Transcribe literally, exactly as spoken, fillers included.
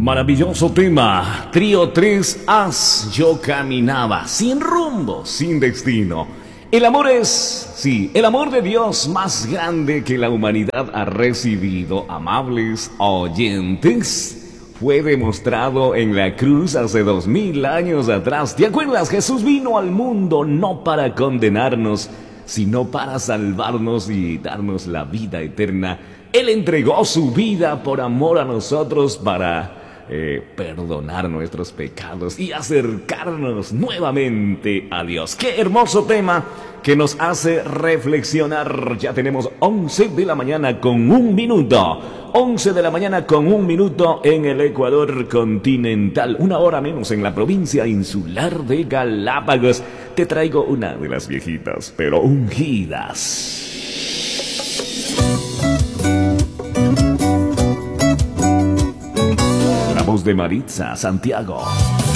Maravilloso tema, Trío tres As. Yo caminaba sin rumbo, sin destino. El amor es, sí, el amor de Dios más grande que la humanidad ha recibido, amables oyentes, fue demostrado en la cruz hace dos mil años atrás. ¿Te acuerdas? Jesús vino al mundo no para condenarnos, sino para salvarnos y darnos la vida eterna. Él entregó su vida por amor a nosotros para Eh, perdonar nuestros pecados y acercarnos nuevamente a Dios. Qué hermoso tema que nos hace reflexionar. Ya tenemos once de la mañana con un minuto. once de la mañana con un minuto en el Ecuador continental. Una hora menos en la provincia insular de Galápagos. Te traigo una de las viejitas, pero ungidas. Voz de Maritza Santiago.